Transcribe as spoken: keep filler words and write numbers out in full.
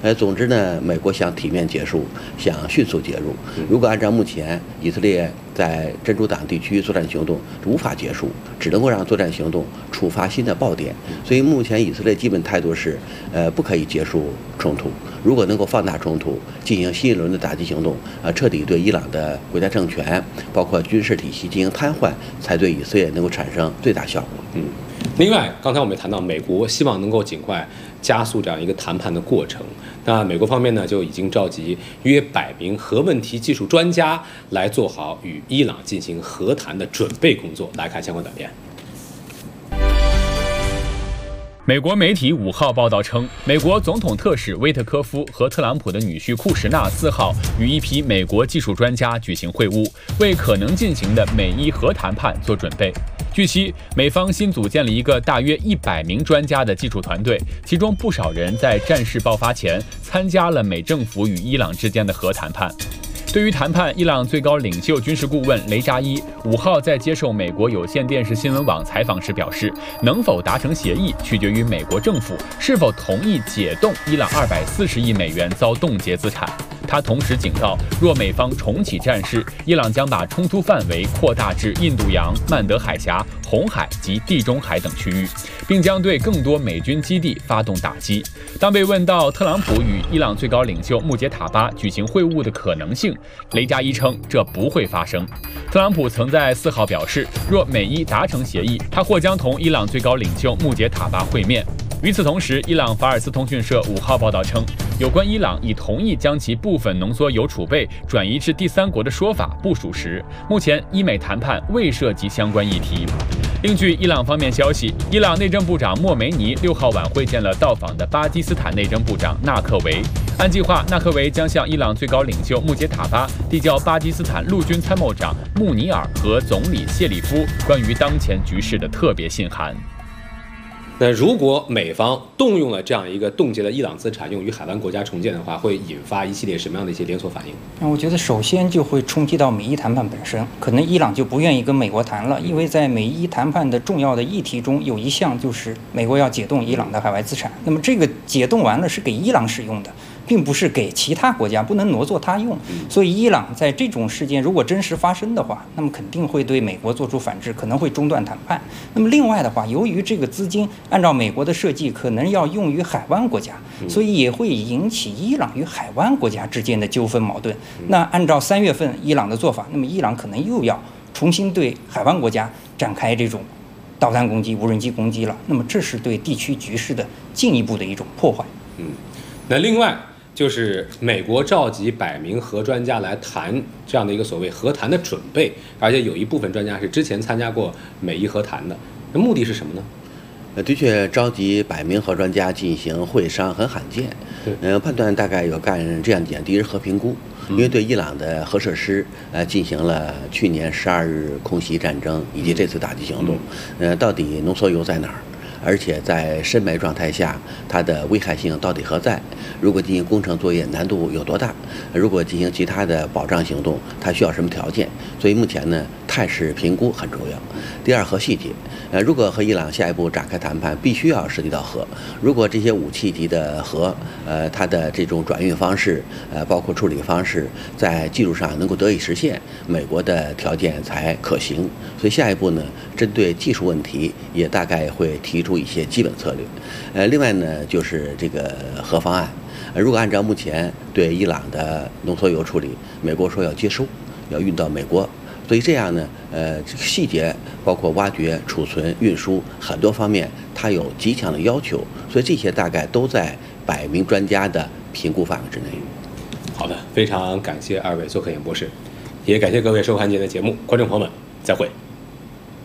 呃，总之呢，美国想体面结束，想迅速介入。如果按照目前以色列在真主党地区作战行动无法结束，只能够让作战行动触发新的爆点。所以目前以色列基本态度是，呃，不可以结束冲突。如果能够放大冲突，进行新一轮的打击行动，呃，彻底对伊朗的国家政权，包括军事体系进行瘫痪，才对以色列能够产生最大效果。 嗯。另外，刚才我们也谈到，美国希望能够尽快加速这样一个谈判的过程。那美国方面呢，就已经召集约百名核问题技术专家来做好与伊朗进行和谈的准备工作。来看相关短片。 美国媒体五号报道称，美国总统特使威特科夫和特朗普的女婿库什纳四号与一批美国技术专家举行会晤，为可能进行的美伊核谈判做准备。据悉，美方新组建了一个大约一百名专家的技术团队，其中不少人在战事爆发前参加了美政府与伊朗之间的核谈判。对于谈判，伊朗最高领袖军事顾问雷扎伊五号在接受美国有线电视新闻网采访时表示，能否达成协议取决于美国政府是否同意解冻伊朗二百四十亿美元遭冻结资产。他同时警告，若美方重启战事，伊朗将把冲突范围扩大至印度洋、曼德海峡、红海及地中海等区域，并将对更多美军基地发动打击。当被问到特朗普与伊朗最高领袖穆杰塔巴举行会晤的可能性，雷加伊称这不会发生。特朗普曾在四号表示，若美伊达成协议，他或将同伊朗最高领袖穆杰塔巴会面。与此同时，伊朗法尔斯通讯社五号报道称，有关伊朗已同意将其部分浓缩铀储备转移至第三国的说法不属实。目前，伊美谈判未涉及相关议题。另据伊朗方面消息，伊朗内政部长莫梅尼六号晚会见了到访的巴基斯坦内政部长纳克维。按计划，纳克维将向伊朗最高领袖穆杰塔巴递交巴基斯坦陆军参谋长穆尼尔和总理谢里夫关于当前局势的特别信函。 那如果美方动用了这样一个冻结了伊朗资产用于海湾国家重建的话，会引发一系列什么样的一些连锁反应？ 那我觉得首先就会冲击到美伊谈判本身，可能伊朗就不愿意跟美国谈了，因为在美伊谈判的重要的议题中有一项就是美国要解冻伊朗的海外资产，那么这个解冻完了是给伊朗使用的，并不是给其他国家，不能挪作他用。所以伊朗在这种事件如果真实发生的话，那么肯定会对美国做出反制，可能会中断谈判。那么另外的话，由于这个资金按照美国的设计可能要用于海湾国家，所以也会引起伊朗与海湾国家之间的纠纷矛盾。那按照三月份伊朗的做法，那么伊朗可能又要重新对海湾国家展开这种导弹攻击、无人机攻击了。那么这是对地区局势的进一步的一种破坏。 嗯，那另外就是美国召集百名核专家来谈这样的一个所谓和谈的准备，而且有一部分专家是之前参加过美伊和谈的，那目的是什么呢？ 呃，的确，召集百名核专家进行会商很罕见。 对， 呃，判断大概有干这样几点：第一是核评估，因为对伊朗的核设施呃进行了去年十二日空袭战争以及这次打击行动，呃，到底浓缩铀在哪儿？而且在深埋状态下，它的危害性到底何在？如果进行工程作业，难度有多大？如果进行其他的保障行动，它需要什么条件？所以目前呢，态势评估很重要。第二，核细节，呃，如果和伊朗下一步展开谈判，必须要涉及到核。如果这些武器级的核，呃，它的这种转运方式，呃，包括处理方式，在技术上能够得以实现，美国的条件才可行。所以下一步呢，针对技术问题，也大概会提出一些基本策略。呃，另外呢，就是这个核方案。呃，如果按照目前对伊朗的浓缩铀处理，美国说要接收，要运到美国，所以这样呢，呃，这个细节包括挖掘、储存、运输很多方面，它有极强的要求，所以这些大概都在百名专家的评估范围之内。 好的，非常感谢二位做客演播室，也感谢各位收看今天的节目，观众朋友们，再会。